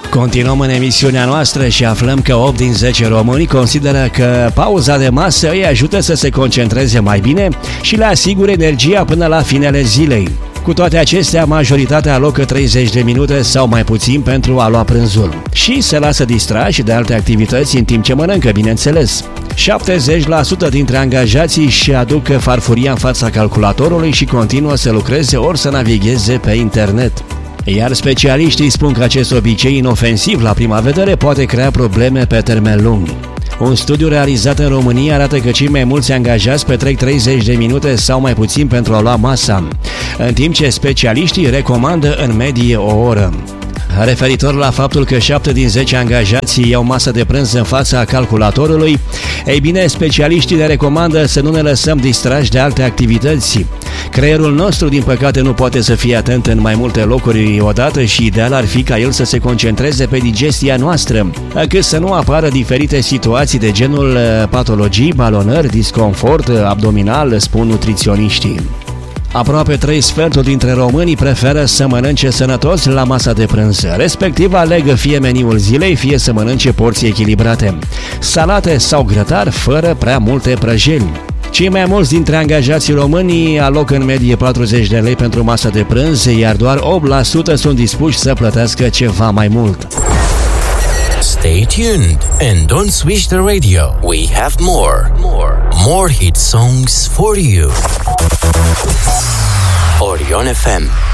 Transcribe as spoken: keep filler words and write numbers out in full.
Continuăm în emisiunea noastră și aflăm că opt din zece români consideră că pauza de masă îi ajută să se concentreze mai bine și le asigură energia până la finele zilei. Cu toate acestea, majoritatea alocă treizeci de minute sau mai puțin pentru a lua prânzul și se lasă distrași de alte activități în timp ce mănâncă, bineînțeles. șaptezeci la sută dintre angajații își aduc farfuria în fața calculatorului și continuă să lucreze ori să navigheze pe internet. Iar specialiștii spun că acest obicei inofensiv la prima vedere poate crea probleme pe termen lung. Un studiu realizat în România arată că cei mai mulți angajați petrec treizeci de minute sau mai puțin pentru a lua masa, în timp ce specialiștii recomandă în medie o oră. Referitor la faptul că șapte din zece angajați iau masă de prânz în fața calculatorului, ei bine, specialiștii ne recomandă să nu ne lăsăm distrași de alte activități. Creierul nostru, din păcate, nu poate să fie atent în mai multe locuri odată și ideal ar fi ca el să se concentreze pe digestia noastră, încât să nu apară diferite situații de genul patologii, balonări, disconfort abdominal, spun nutriționiștii. Aproape trei sferturi dintre românii preferă să mănânce sănătos la masa de prânz, respectiv alegă fie meniul zilei, fie să mănânce porții echilibrate, salate sau grătar fără prea multe prăjeli. Cei mai mulți dintre angajații români alocă în medie patruzeci de lei pentru masa de prânz, iar doar opt la sută sunt dispuși să plătească ceva mai mult. Stay tuned and don't switch the radio. We have more, more, more hit songs for you. Orion F M.